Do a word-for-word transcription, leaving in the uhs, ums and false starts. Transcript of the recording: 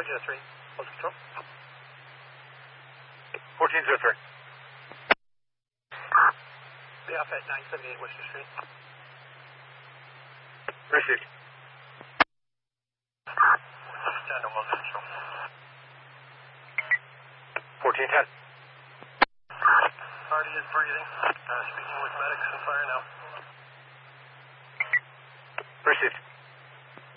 fourteen oh three, close control. fourteen oh three. Be off at nine seventy-eight Worcester Street. Received. ten to one control. fourteen ten. Hardy is breathing. Uh, speaking with medics and fire now. Received.